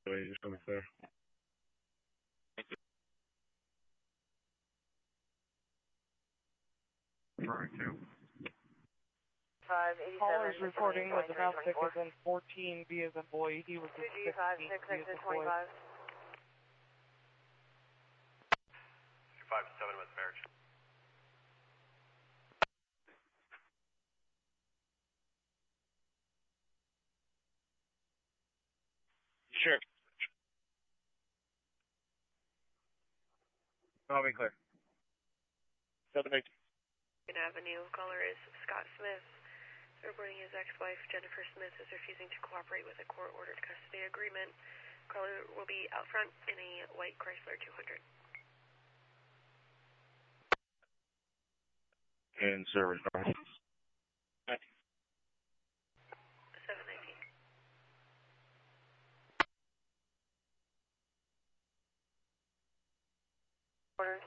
way, just coming clear. Referring to. 587. Caller's reporting with the house tick is in 14 B as a boy. He was in 16 B as a boy. 257 with marriage. Sure. I'll be clear. 718. Avenue. Caller is Scott Smith. Reporting his ex-wife, Jennifer Smith, is refusing to cooperate with a court-ordered custody agreement. Caller will be out front in a white Chrysler 200. And service. 719. Orders.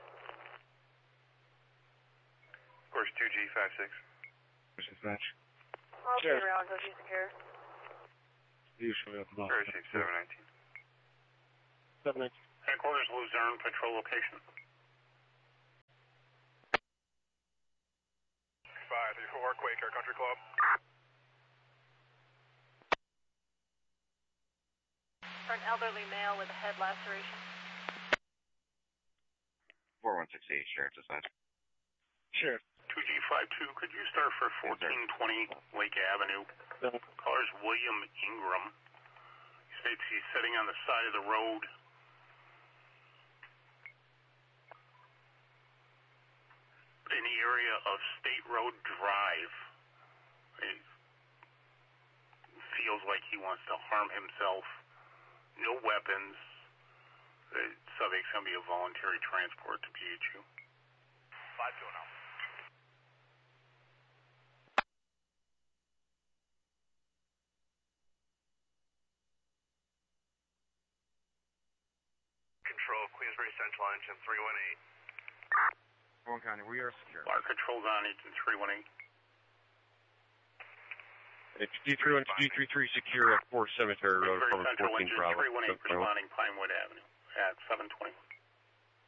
Course 2G56. Dispatch. I'll Sure. be around, so she's secure. Usually up above. Prairie Chief 719. 719. Headquarters Luzerne, patrol location. 534 Quaker Country Club. For an elderly male with a head laceration. 4168, Sheriff Dispatch. Sure. 2G52, could you start for 1420 Lake Avenue? Caller's William Ingram. He states he's sitting on the side of the road. In the area of State Road Drive. He feels like he wants to harm himself. No weapons. The subject's going to be a voluntary transport to PHU. 520. Control, Queensbury Central, engine 318. Warren County, we are secure. Our controls on engine 318. It's D31 to D33 secure at 4 Cemetery Road, Queensbury cover Central, 14 engine Bravo. 318 responding Pinewood Avenue at 720.